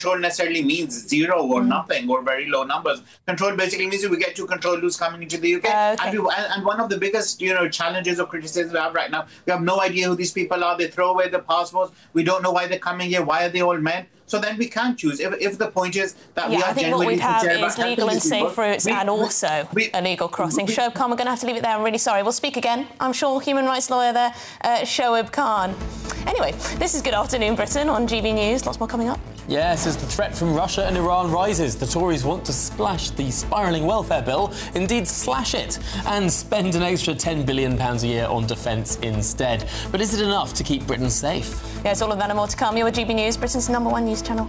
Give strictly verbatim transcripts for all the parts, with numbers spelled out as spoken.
control necessarily means zero or mm. nothing or very low numbers. Control basically means we get to control who's coming into the U K. Uh, okay. and, we, and one of the biggest, you know, challenges or criticisms we have right now, we have no idea who these people are. They throw away the passports. We don't know why they're coming here. Why are they all men? So then we can't choose. If, if the point is that yeah, we are I think genuinely what we have is about legal and safe people, routes we, and also we, illegal crossing. We, Shoaib Khan, we're going to have to leave it there. I'm really sorry. We'll speak again. I'm sure human rights lawyer there, uh, Shoaib Khan. Anyway, this is Good Afternoon Britain on G B News. Lots more coming up. Yes, as the threat from Russia and Iran rises, the Tories want to splash the spiralling welfare bill, indeed slash it, and spend an extra ten billion pounds a year on defence instead. But is it enough to keep Britain safe? Yes, all of that and more to come. You're with G B News, Britain's number one news channel.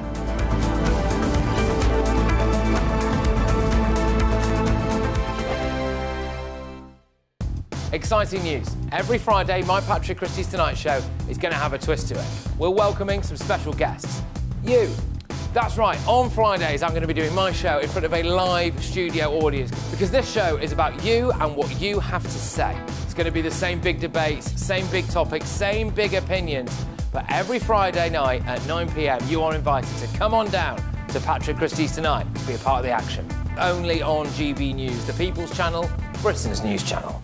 Exciting news. Every Friday, my Patrick Christie's Tonight Show is going to have a twist to it. We're welcoming some special guests. You. That's right, on Fridays I'm going to be doing my show in front of a live studio audience because this show is about you and what you have to say. It's going to be the same big debates, same big topics, same big opinions. But every Friday night at nine p m you are invited to come on down to Patrick Christie's Tonight to be a part of the action. Only on G B News, the People's Channel, Britain's news channel.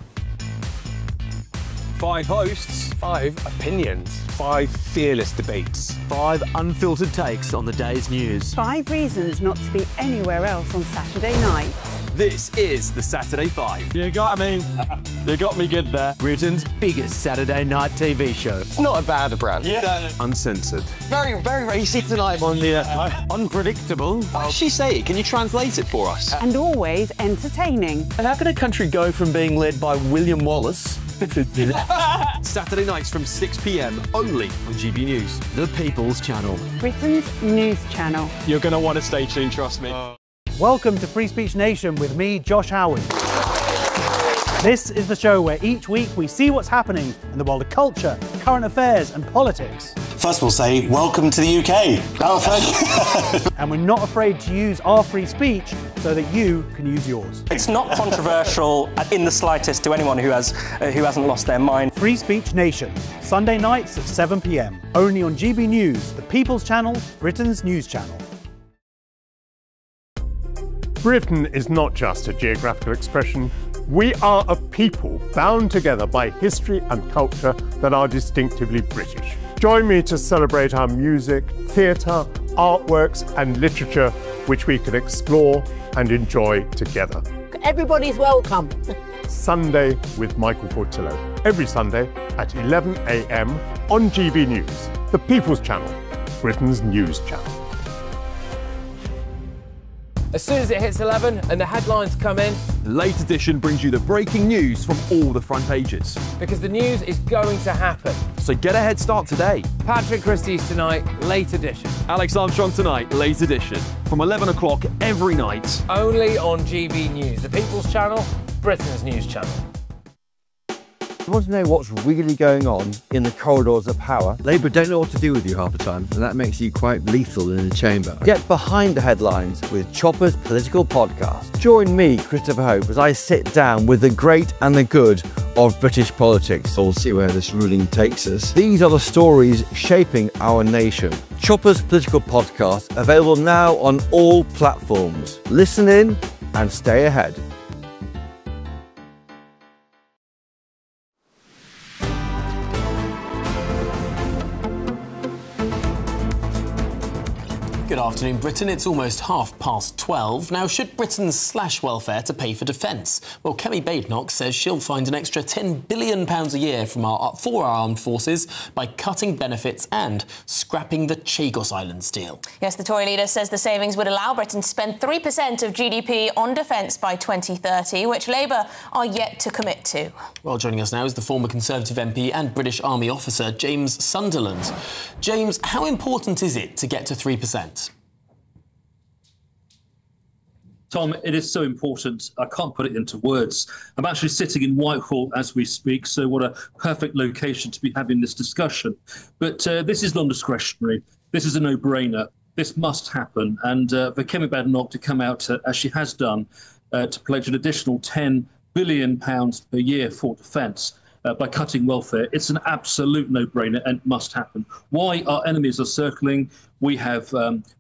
Five hosts, five opinions, five fearless debates, five unfiltered takes on the day's news. Five reasons not to be anywhere else on Saturday night. This is the Saturday Five. You got me. You got me good there. Britain's biggest Saturday night T V show. It's not a bad brand. Yeah. Uncensored. Very, very racy tonight. On the uh, unpredictable. What does she say? Can you translate it for us? And always entertaining. And how can a country go from being led by William Wallace Saturday nights from six p m only on G B News. The People's Channel. Britain's news channel. You're going to want to stay tuned, trust me. Uh. Welcome to Free Speech Nation with me, Josh Howard. This is the show where each week we see what's happening in the world of culture, current affairs and politics. First we'll say, welcome to the U K. Oh, thank you. And we're not afraid to use our free speech so that you can use yours. It's not controversial in the slightest to anyone who, has, uh, who hasn't lost their mind. Free Speech Nation, Sunday nights at seven p m Only on G B News, the People's Channel, Britain's news channel. Britain is not just a geographical expression. We are a people bound together by history and culture that are distinctively British. Join me to celebrate our music, theatre, artworks and literature which we can explore and enjoy together. Everybody's welcome. Sunday with Michael Portillo. Every Sunday at eleven a m on G B News, the People's Channel, Britain's news channel. As soon as it hits eleven and the headlines come in, Late Edition brings you the breaking news from all the front pages. Because the news is going to happen. So get a head start today. Patrick Christie's Tonight, Late Edition. Alex Armstrong Tonight, Late Edition. From eleven o'clock every night. Only on G B News, the People's Channel, Britain's news channel. You want to know what's really going on in the corridors of power? Labour don't know what to do with you half the time, and that makes you quite lethal in the chamber. Get behind the headlines with Chopper's Political Podcast. Join me, Christopher Hope, as I sit down with the great and the good of British politics. We'll see where this ruling takes us. These are the stories shaping our nation. Chopper's Political Podcast, available now on all platforms. Listen in and stay ahead. Good afternoon, Britain. It's almost half past twelve. Now, should Britain slash welfare to pay for defence? Well, Kemi Badenoch says she'll find an extra ten billion pounds a year from our, for our armed forces by cutting benefits and scrapping the Chagos Islands deal. Yes, the Tory leader says the savings would allow Britain to spend three percent of G D P on defence by twenty thirty, which Labour are yet to commit to. Well, joining us now is the former Conservative M P and British Army officer, James Sunderland. James, how important is it to get to three percent? Tom, it is so important. I can't put it into words. I'm actually sitting in Whitehall as we speak, so what a perfect location to be having this discussion. But uh, this is non-discretionary. This is a no-brainer. This must happen. And uh, for Kemi Badenoch to come out, uh, as she has done, uh, to pledge an additional ten billion pounds per year for defence uh, by cutting welfare, it's an absolute no-brainer and must happen. Why our enemies are circling. We have um,